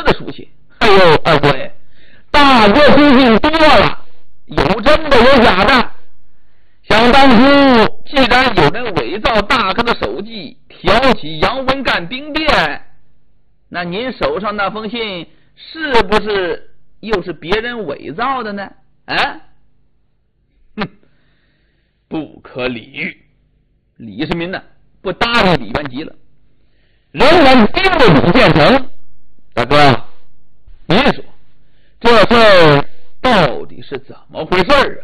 的书信。哎呦，二贵，大哥书信多了，有真的有假的。想当初既然有人伪造大哥的手迹，挑起杨文干兵变，那您手上那封信是不是又是别人伪造的呢？啊？哼，不可理喻。李世民呢，不搭理李元吉了，仍然盯着李建成。大哥，您说这事儿到底是怎么回事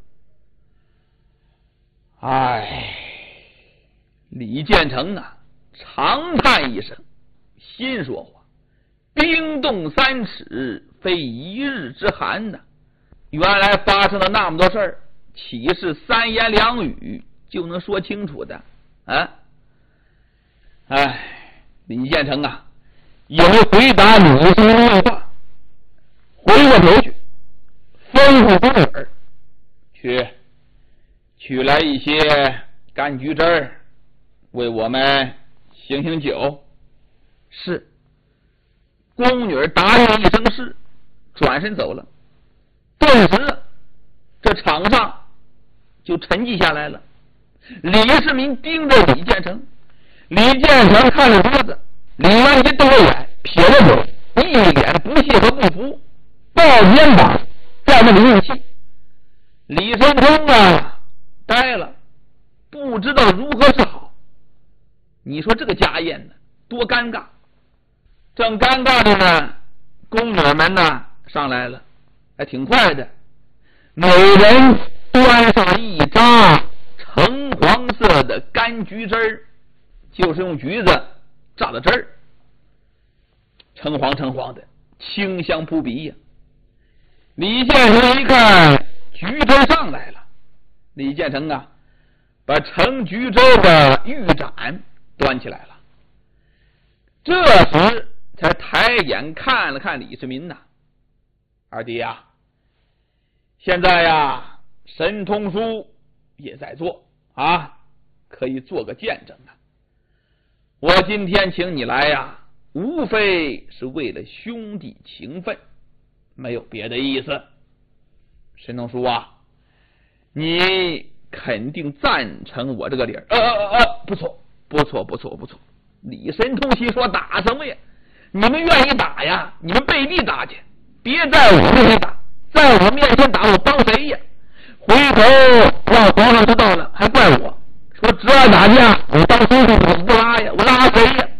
啊？哎，李建成啊，长叹一声，心说话：冰冻三尺，非一日之寒呐。原来发生了那么多事儿，岂是三言两语就能说清楚的啊？哎，李建成啊，也没回答李世民的问话，回过头去吩咐宫女去取来一些柑橘汁儿，为我们醒醒酒。是。宫女答应一声是，转身走了。顿时这场上就沉寂下来了。李世民盯着李建成，李建成看着桌子，李元吉瞪着眼，撇着嘴，一脸不屑和不服，抱肩膀在那里运气。李申通啊，呆了，不知道如何是好。你说这个家宴呢，多尴尬。正尴尬的呢，宫女们呢上来了，还挺快的，每人端上一扎橙黄色的柑橘汁儿，就是用橘子榨的汁儿，橙黄的，清香扑鼻呀。李建成一看橘汁上来了，李建成啊，把橙橘汁的玉盏端起来了。这时才抬眼看了看李世民呐，二弟呀，现在呀，神通书也在做啊，可以做个见证啊。我今天请你来呀，无非是为了兄弟情分，没有别的意思。神通书啊，你肯定赞成我这个理儿？不错。李神通心说：打什么呀？你们愿意打呀，你们背地打去，别在我面前打，在我面前打，我帮谁呀？回头让皇上知道了，还怪我说侄儿打架，我当叔叔我不拉呀，我拉谁呀？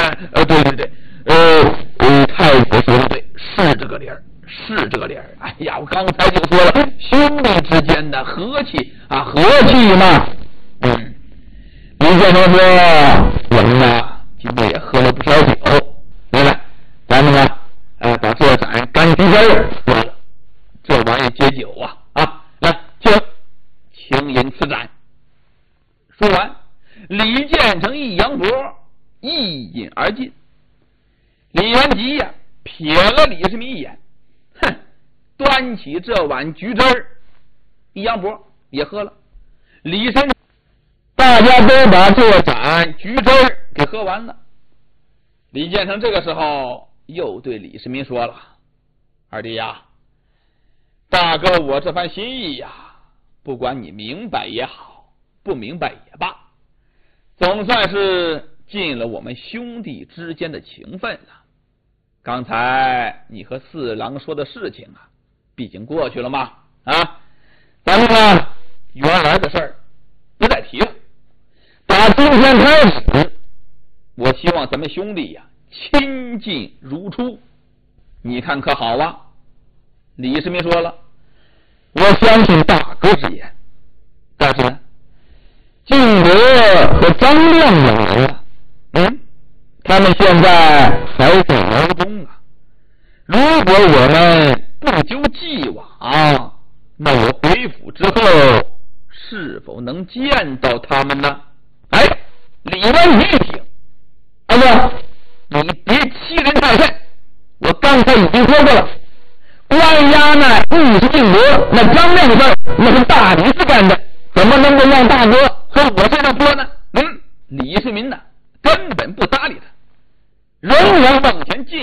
对，太子说的对，是这个理儿。哎呀，我刚才就说了，兄弟之间的和气啊，和气嘛。李建成说：我们呢，今天也喝了不少酒。来，咱们呢，把这盏柑橘汁喝了，这玩意解酒啊！来，请饮此盏。说完，李建成一扬脖，一饮而尽。李元吉呀，瞥了李世民一眼，哼，端起这碗橘汁儿，一扬脖也喝了。李申，大家都把这盏橘汁儿给喝完了。李建成这个时候又对李世民说了：二弟呀，大哥我这番心意呀，不管你明白也好，不明白也罢，总算是尽了我们兄弟之间的情分了。刚才你和四郎说的事情啊，毕竟过去了嘛，咱们呢，原来的事儿不再提了。打今天开始，我希望咱们兄弟呀，亲近如初，你看可好啊？李世民说了：我相信大哥之言，但是呢，晋德和张亮两人他们现在还在牢中啊。如果我们不究既往，那我回府之后是否能见到他们呢？李元吉一听，儿子，你别欺人太甚，我刚才已经说过了，关押那义是晋德，那张亮的事那是大理寺干的，怎么能够让大哥和我身上说呢？李世民呢，根本不搭理他，仍然往